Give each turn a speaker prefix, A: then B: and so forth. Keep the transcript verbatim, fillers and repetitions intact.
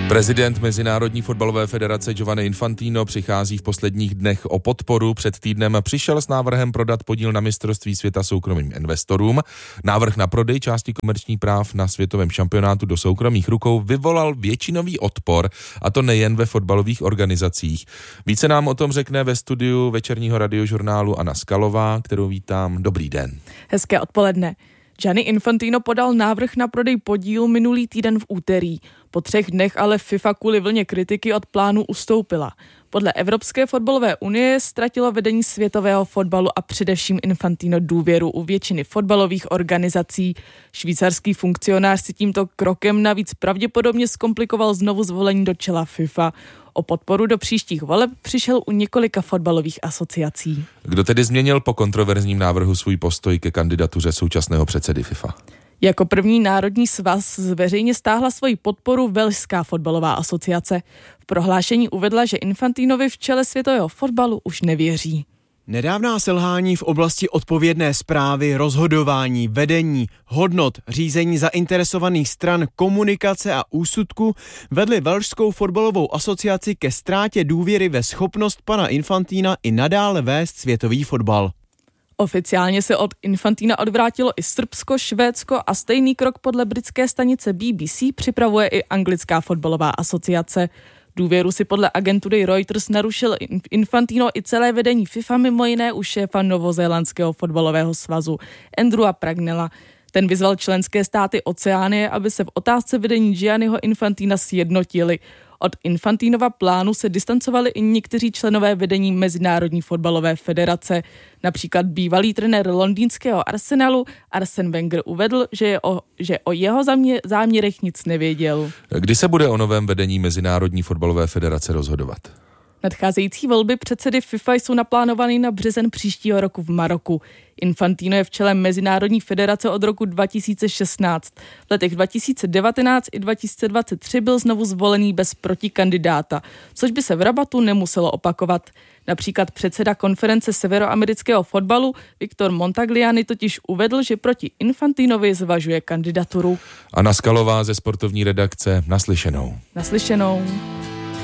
A: Prezident Mezinárodní fotbalové federace Gianni Infantino přichází v posledních dnech o podporu. Před týdnem přišel s návrhem prodat podíl na mistrovství světa soukromým investorům. Návrh na prodej části komerčních práv na světovém šampionátu do soukromých rukou vyvolal většinový odpor, a to nejen ve fotbalových organizacích. Více nám o tom řekne ve studiu večerního radiožurnálu Anna Skalová, kterou vítám. Dobrý den.
B: Hezké odpoledne. Gianni Infantino podal návrh na prodej podílu minulý týden v úterý. Po třech dnech ale FIFA kvůli vlně kritiky od plánu ustoupila. Podle Evropské fotbalové unie ztratilo vedení světového fotbalu a především Infantino důvěru u většiny fotbalových organizací. Švýcarský funkcionář si tímto krokem navíc pravděpodobně zkomplikoval znovu zvolení do čela FIFA. O podporu do příštích voleb přišel u několika fotbalových asociací.
A: Kdo tedy změnil po kontroverzním návrhu svůj postoj ke kandidatuře současného předsedy FIFA?
B: Jako první národní svaz zveřejně stáhla svoji podporu Velšská fotbalová asociace. V prohlášení uvedla, že Infantinovi v čele světového fotbalu už nevěří.
C: Nedávná selhání v oblasti odpovědné správy, rozhodování, vedení, hodnot, řízení zainteresovaných stran, komunikace a úsudku vedly Velšskou fotbalovou asociaci ke ztrátě důvěry ve schopnost pana Infantina i nadále vést světový fotbal.
B: Oficiálně se od Infantina odvrátilo i Srbsko, Švédsko a stejný krok podle britské stanice B B C připravuje i anglická fotbalová asociace. Důvěru si podle agentury Reuters narušil Infantino i celé vedení FIFA, mimo jiné u šéfa novozélandského fotbalového svazu Andrewa Pragnella. Ten vyzval členské státy Oceánie, aby se v otázce vedení Gianniho Infantina sjednotili. Od Infantinova plánu se distancovali i někteří členové vedení Mezinárodní fotbalové federace. Například bývalý trenér londýnského Arsenalu Arsene Wenger uvedl, že, je o, že o jeho zámě, záměrech nic nevěděl.
A: Kdy se bude o novém vedení Mezinárodní fotbalové federace rozhodovat?
B: Nadcházející volby předsedy FIFA jsou naplánovány na březen příštího roku v Maroku. Infantino je v čele Mezinárodní federace od roku dva tisíce šestnáct. V letech dva tisíce devatenáct i dva tisíce dvacet tři byl znovu zvolený bez protikandidáta, což by se v Rabatu nemuselo opakovat. Například předseda konference severoamerického fotbalu Victor Montagliani totiž uvedl, že proti Infantinovi zvažuje kandidaturu.
A: Anna Skalová ze sportovní redakce, naslyšenou.
B: Naslyšenou.